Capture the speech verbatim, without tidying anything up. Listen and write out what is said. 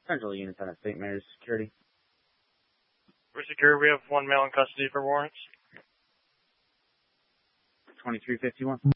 Central units on Saint Mary's Security. For security, we have one male in custody for warrants. twenty-three fifty-one.